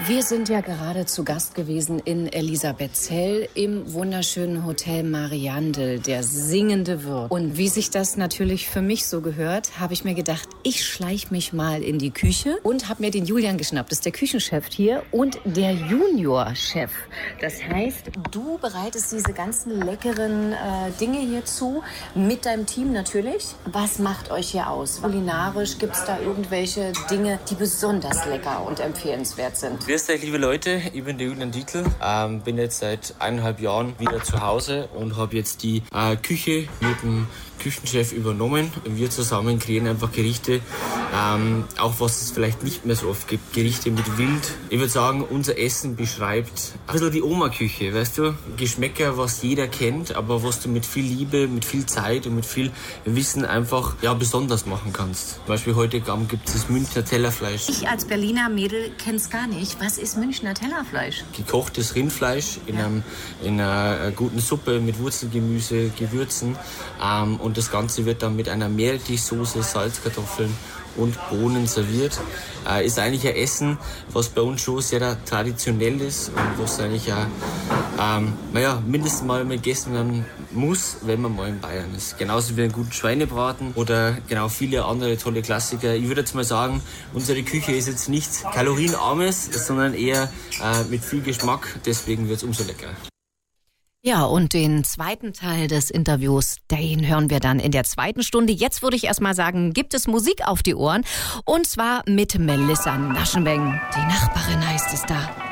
Wir sind ja gerade zu Gast gewesen in Elisabethzell im wunderschönen Hotel Mariandel, der singende Wirt. Und wie sich das natürlich für mich so gehört, habe ich mir gedacht, ich schleiche mich mal in die Küche und habe mir den Julian geschnappt. Das ist der Küchenchef hier und der Juniorchef. Das heißt, du bereitest diese ganzen leckeren Dinge hier zu, mit deinem Team natürlich. Was macht euch hier aus? Kulinarisch, gibt es da irgendwelche Dinge, die besonders lecker und empfehlenswert sind? Grüß euch, liebe Leute, ich bin der Julian Dietl, bin jetzt seit 1,5 Jahren wieder zu Hause und habe jetzt die Küche mit dem Küchenchef übernommen. Wir zusammen kreieren einfach Gerichte, auch was es vielleicht nicht mehr so oft gibt, Gerichte mit Wild. Ich würde sagen, unser Essen beschreibt ein bisschen die Oma-Küche, weißt du? Geschmäcker, was jeder kennt, aber was du mit viel Liebe, mit viel Zeit und mit viel Wissen einfach besonders machen kannst. Zum Beispiel heute Abend gibt es das Münchner Tellerfleisch. Ich als Berliner Mädel kenne es gar nicht. Was ist Münchner Tellerfleisch? Gekochtes Rindfleisch in einer guten Suppe mit Wurzelgemüse, Gewürzen. Und das Ganze wird dann mit einer Meerrettichsoße, Salzkartoffeln und Bohnen serviert. Ist eigentlich ein Essen, was bei uns schon sehr traditionell ist und was eigentlich auch mindestens mal gegessen werden muss, wenn man mal in Bayern ist. Genauso wie einen guten Schweinebraten oder genau viele andere tolle Klassiker. Ich würde jetzt mal sagen, unsere Küche ist jetzt nichts Kalorienarmes, sondern eher mit viel Geschmack. Deswegen wird es umso leckerer. Ja, und den zweiten Teil des Interviews, den hören wir dann in der zweiten Stunde. Jetzt würde ich erst mal sagen, gibt es Musik auf die Ohren. Und zwar mit Melissa Naschenbeng. Die Nachbarin heißt es da.